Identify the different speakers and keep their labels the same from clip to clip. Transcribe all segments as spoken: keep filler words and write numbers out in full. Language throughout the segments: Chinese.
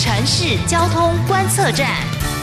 Speaker 1: 城市交通观测站。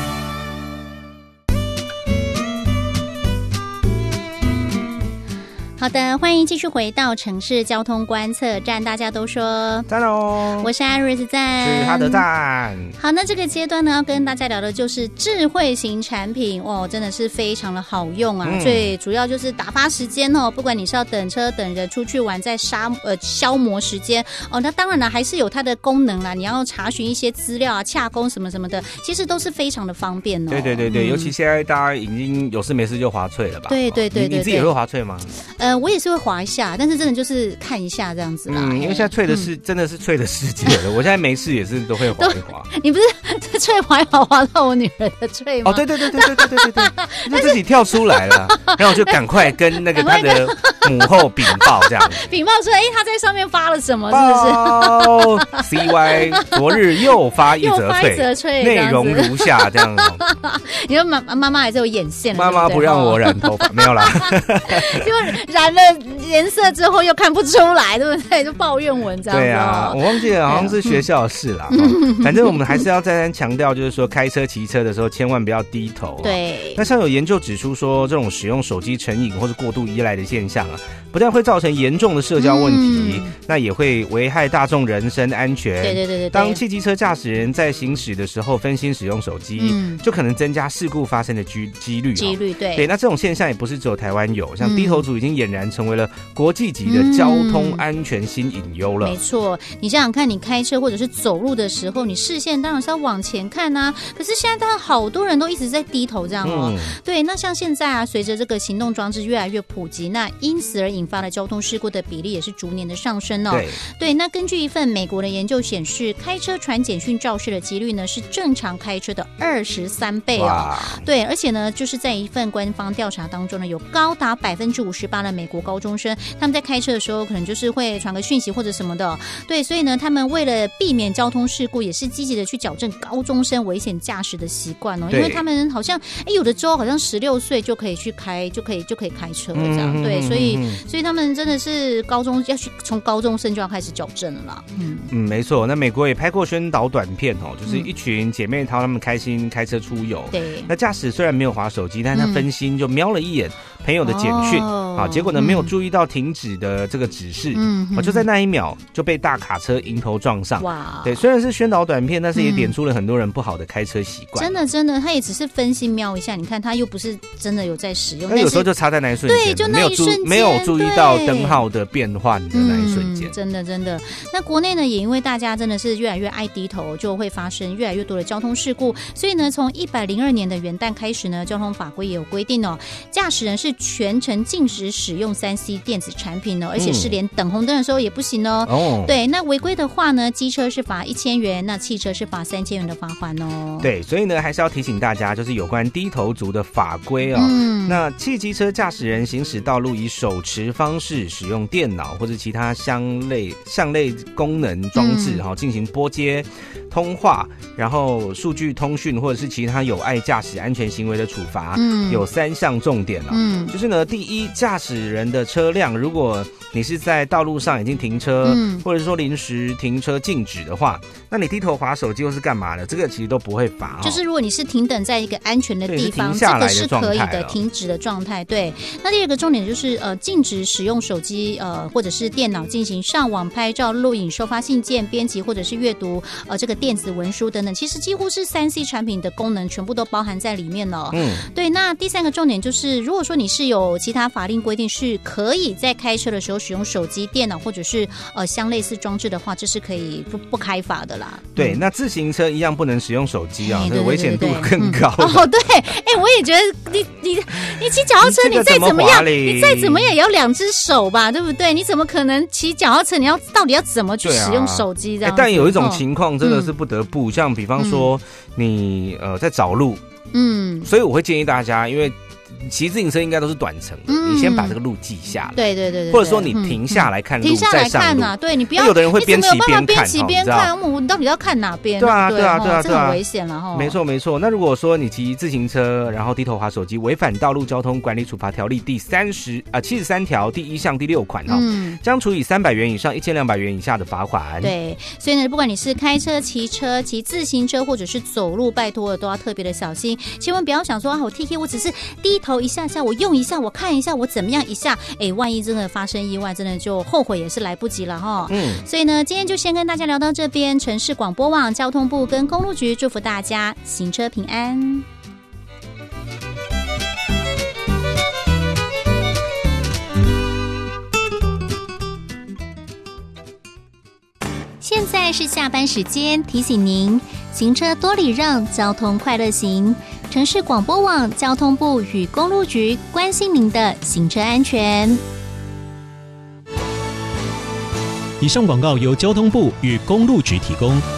Speaker 1: 好的，欢迎继续回到城市交通观测站。大家都说
Speaker 2: 赞哦，
Speaker 1: 我是艾瑞斯赞，
Speaker 2: 是他的赞。
Speaker 1: 好，那这个阶段呢，要跟大家聊的就是智慧型产品哦，真的是非常的好用啊。嗯、最主要就是打发时间哦，不管你是要等车、等人、出去玩，在杀呃消磨时间哦。那当然了，还是有它的功能啦。你要查询一些资料啊、洽公什么什么的，其实都是非常的方便哦。
Speaker 2: 对对对对，嗯、尤其现在大家已经有事没事就滑脆了吧？
Speaker 1: 对对对 对, 对, 对，
Speaker 2: 你, 你自己也会滑脆吗？
Speaker 1: 呃，我也是会滑一下，但是真的就是看一下这样子啦。
Speaker 2: 嗯，因为现在脆的是、嗯、真的是脆的世界了。我现在没事也是都会滑一滑。
Speaker 1: 你不是脆滑一滑滑到我女儿的脆吗？
Speaker 2: 哦，对对对对对对对对对，就自己跳出来了，然后我就赶快跟那个他的母后禀报这样。
Speaker 1: 禀报说，哎、欸，他在上面发了什么？是不是？
Speaker 2: 哦 ，C Y 昨日又发一则脆，内容如下这样。
Speaker 1: 你说妈妈妈还是有眼线了，
Speaker 2: 妈妈不让我染头发，没有啦。
Speaker 1: 就染了颜色之后又看不出来，对不对？就抱怨文这样子。
Speaker 2: 对啊，我忘记了，好像是学校的事啦。嗯、反正我们还是要再三强调，就是说开车、骑车的时候千万不要低头。
Speaker 1: 对。
Speaker 2: 那像有研究指出说，这种使用手机成瘾或是过度依赖的现象啊，不但会造成严重的社交问题，嗯、那也会危害大众人身安全。
Speaker 1: 对对对 对, 对。
Speaker 2: 当汽机车驾驶人在行驶的时候分心使用手机，嗯、就可能增加事故发生的几率。
Speaker 1: 几率对。
Speaker 2: 对，那这种现象也不是只有台湾有，像低头族已经俨然成为了国际级的交通安全新隐忧了。
Speaker 1: 嗯、没错，你想想看，你开车或者是走路的时候，你视线当然是要往前看啊。可是现在当然好多人都一直在低头这样哦。嗯、对，那像现在啊，随着这个行动装置越来越普及，那因此而引发的交通事故的比例也是逐年的上升哦。对，对，那根据一份美国的研究显示，开车传简讯肇事的几率呢是正常开车的二十三倍哦。对，而且呢，就是在一份官方调查当中呢，有高达百分之五十八的美国高中生，他们在开车的时候可能就是会传个讯息或者什么的。对，所以呢，他们为了避免交通事故，也是积极的去矫正高中生危险驾驶的习惯哦。因为他们好像，哎，有的州好像十六岁就可以去开，就可以就可以开车了这样。嗯、对，所以所以他们真的是高中要去从高中生就要开始矫正了啦。嗯
Speaker 2: 嗯，没错。那美国也拍过宣导短片哦，就是一群姐妹淘她们开心开车出游。对，那驾驶虽然没有滑手机，但是他分心就瞄了一眼朋友的简讯，哦、啊，结果呢、嗯、没有注意到停止的这个指示，嗯，啊，就在那一秒就被大卡车迎头撞上。哇，对，虽然是宣导短片，但是也点出了很多人不好的开车习惯。
Speaker 1: 真的真的，他也只是分心瞄一下，你看他又不是真的有在使用。
Speaker 2: 那有时候就差在那一瞬间，
Speaker 1: 对，就那一瞬间
Speaker 2: 没有注意到灯号的变换的那一瞬间、嗯。
Speaker 1: 真的真的，那国内呢也因为大家真的是越来越爱低头，就会发生越来越多的交通事故。所以呢，从一百零二年的元旦开始呢，交通法规也有规定哦，驾驶人是全程禁止使用三 C 电子产品哦，而且是连等红灯的时候也不行哦。哦，对，那违规的话呢，机车是罚一千元，那汽车是罚三千元的罚款哦。
Speaker 2: 对，所以呢，还是要提醒大家，就是有关低头族的法规哦。嗯，那汽机车驾驶人行驶道路以手持方式使用电脑或者其他相类相类功能装置哈、嗯，进行拨接、通话，然后数据通讯或者是其他有碍驾驶安全行为的处罚，嗯，有三项重点哦。嗯，就是呢，第一，驾驶人的车辆，如果你是在道路上已经停车，嗯，或者说临时停车禁止的话，那你低头滑手机又是干嘛的？这个其实都不会罚、哦。
Speaker 1: 就是如果你是停等在一个安全的地方，
Speaker 2: 这个
Speaker 1: 是可以的，停止的状态。对，那第二个重点就是呃，禁止使用手机呃或者是电脑进行上网、拍照、录影、收发信件、编辑或者是阅读呃这个电子文书等等，其实几乎是三 C 产品的功能全部都包含在里面了。嗯，对。那第三个重点就是，如果说你是有其他法令规定是可以在开车的时候使用手机、电脑或者是呃相类似装置的话，这是可以 不, 不开罚的啦。
Speaker 2: 对，嗯、那自行车一样不能使用手机啊，这危险度更高、
Speaker 1: 嗯。哦，对，哎、欸，我也觉得你你你骑脚踏车，你再怎么样，你再怎么样也要两只手吧，对不对？你怎么可能骑脚踏车？你要到底要怎么去使用手机这样、啊欸？
Speaker 2: 但有一种情况真的是不得不，嗯、像比方说你呃在找路，嗯，所以我会建议大家，因为骑自行车应该都是短程的，嗯、你先把这个路记下来。
Speaker 1: 对对 对, 对, 对，
Speaker 2: 或者说你停下来看路，
Speaker 1: 停下来看
Speaker 2: 啊，
Speaker 1: 对你不要，
Speaker 2: 有的人会边骑边看，
Speaker 1: 边骑边看，我你到底要看哪边？
Speaker 2: 对啊，对啊，对啊，
Speaker 1: 这很危险了哈。
Speaker 2: 没错，没错。那如果说你骑自行车，然后低头滑手机，违反道路交通管理处罚条例第三十啊七十三条第一项第六款哈，嗯，将处以三百元以上一千两百元以下的罚款。
Speaker 1: 对，所以呢，不管你是开车、骑车、骑自行车，或者是走路，拜托了都要特别的小心，千万不要想说啊，我 T K 我只是低头一下下，我用一下，我看一下，我怎么样一下，哎，万一真的发生意外，真的就后悔也是来不及了哈。嗯，所以呢，今天就先跟大家聊到这边。城市广播网、交通部跟公路局祝福大家行车平安。现在是下班时间，提醒您行车多礼让，交通快乐行。城市广播网、交通部与公路局关心您的行车安全。
Speaker 3: 以上广告由交通部与公路局提供。